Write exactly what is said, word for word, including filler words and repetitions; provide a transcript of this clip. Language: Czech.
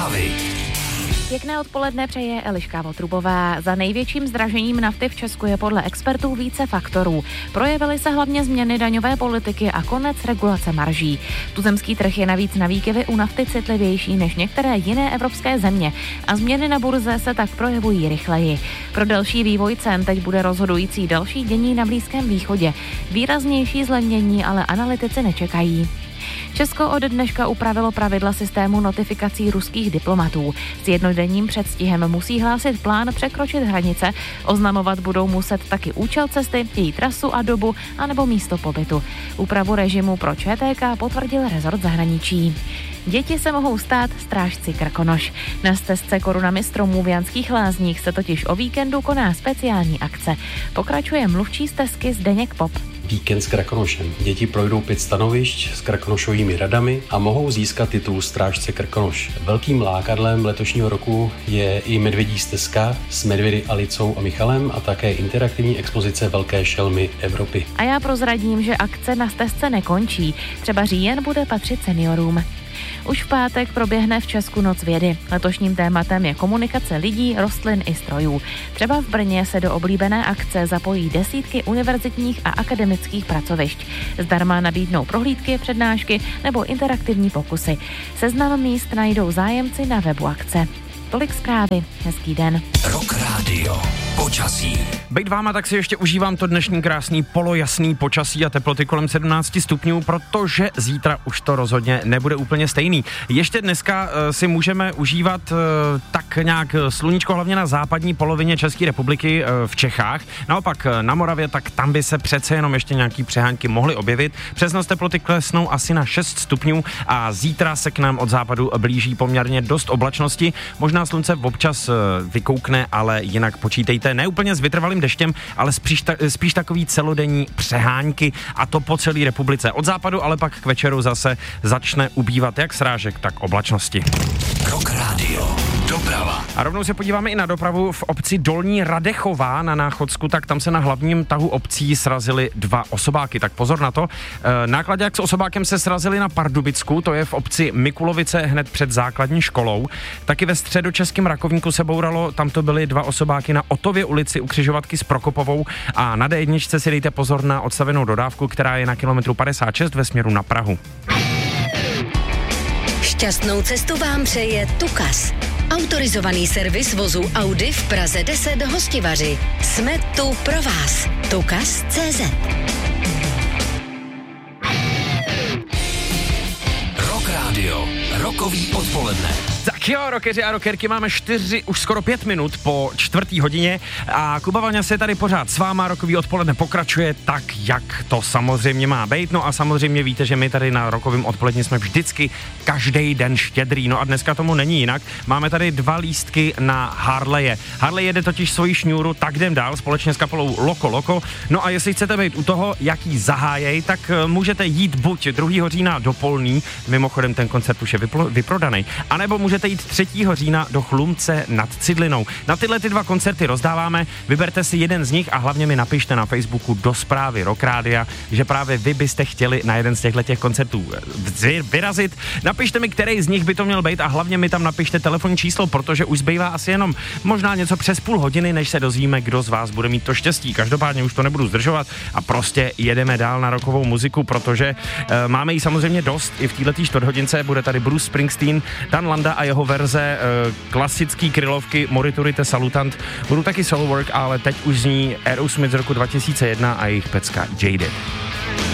Zprávy. Pěkné odpoledne přeje Eliška Votrubová. Za největším zdražením nafty v Česku je podle expertů více faktorů. Projevily se hlavně změny daňové politiky a konec regulace marží. Tuzemský trh je navíc na výkyvy u nafty citlivější než některé jiné evropské země a změny na burze se tak projevují rychleji. Pro další vývoj cen teď bude rozhodující další dění na Blízkém východě. Výraznější zlevnění ale analytici nečekají. Česko od dneška upravilo pravidla systému notifikací ruských diplomatů. S jednodenním předstihem musí hlásit plán překročit hranice, oznamovat budou muset taky účel cesty, její trasu a dobu, anebo místo pobytu. Úpravu režimu pro ČTK potvrdil rezort zahraničí. Děti se mohou stát strážci Krkonoš. Na stezce Korunami stromů v Janských Lázních se totiž o víkendu koná speciální akce. Pokračuje mluvčí stezky Zdeněk Pop. Víkend s Krkonošem. Děti projdou pět stanovišť s krkonošovými radami a mohou získat titul strážce Krkonoš. Velkým lákadlem letošního roku je i medvědí stezka s medvědy Alicou a Michalem a také interaktivní expozice Velké šelmy Evropy. A já prozradím, že akce na stezce nekončí. Třeba říjen bude patřit seniorům. Už v pátek proběhne v Česku Noc vědy. Letošním tématem je komunikace lidí, rostlin i strojů. Třeba v Brně se do oblíbené akce zapojí desítky univerzitních a akademických pracovišť. Zdarma nabídnou prohlídky, přednášky nebo interaktivní pokusy. Seznam míst najdou zájemci na webu akce. Tolik zprávy. Hezký den. Rock Radio. Počasí. Bejt váma, tak si ještě užívám to dnešní krásný polojasný počasí a teploty kolem sedmnáct stupňů, protože zítra už to rozhodně nebude úplně stejný. Ještě dneska uh, si můžeme užívat uh, tak nějak sluníčko, hlavně na západní polovině České republiky uh, v Čechách. Naopak uh, na Moravě, tak tam by se přece jenom ještě nějaký přehánky mohly objevit. Přes noc teploty klesnou asi na šest stupňů a zítra se k nám od západu blíží poměrně dost oblačnosti. Možná slunce občas uh, vykoukne, ale jinak počítejte ne úplně s vytrvalým deštěm, ale spíš, ta, spíš takový celodenní přehánky a to po celé republice. Od západu ale pak k večeru zase začne ubývat jak srážek, tak oblačnosti. Rock Radio. Doprava. A rovnou se podíváme i na dopravu v obci Dolní Radechová na Náchodsku, tak tam se na hlavním tahu obcí srazily dva osobáky, tak pozor na to. E, náklaďák s osobákem se srazili na Pardubicku, to je v obci Mikulovice hned před základní školou. Taky ve středočeském Rakovníku se bouralo, tam to byly dva osobáky na Otově ulici u křižovatky s Prokopovou a na D jedna si dejte pozor na odstavenou dodávku, která je na kilometru padesát šest ve směru na Prahu. Šťastnou cestu vám přeje Tukas. Autorizovaný servis vozu Audi v Praze deset Hostivaři. Jsme tu pro vás. Tukas tečka cé zet. Rock Radio. Rokový odpoledne. Tak jo, rockeři a rockerky, máme čtyři, už skoro pět minut po čtvrtý hodině a Kuba Vaňa se tady pořád s váma, rokový odpoledne pokračuje tak, jak to samozřejmě má být. No a samozřejmě víte, že my tady na rokovém odpoledně jsme vždycky každý den štědrý, no a dneska tomu není jinak. Máme tady dva lístky na Harleje. Harley jede totiž svoji šňůru, tak jdem dál společně s kapelou Loko Loko. No a jestli chcete být u toho, jaký zahájej, tak můžete jít buď druhého října do Polný, mimochodem ten koncert už je vyplo- vyprodaný, anebo můžete jít třetího října do Chlumce nad Cidlinou. Na tyhle ty dva koncerty rozdáváme, vyberte si jeden z nich a hlavně mi napište na Facebooku do zprávy Rock Rádia, že právě vy byste chtěli na jeden z těchto těch koncertů vyrazit. Napište mi, který z nich by to měl být a hlavně mi tam napište telefonní číslo, protože už zbývá asi jenom možná něco přes půl hodiny, než se dozvíme, kdo z vás bude mít to štěstí. Každopádně už to nebudu zdržovat a prostě jedeme dál na rockovou muziku, protože e, máme ji samozřejmě dost. I v této čtvrthodince bude tady Bruce Springsteen, Dan Landa a jeho verze e, klasický krylovky Moriturite Salutant. Budu taky Soulwork, ale teď už zní Aerosmith z roku dva tisíce jedna a jejich pecka Jaded.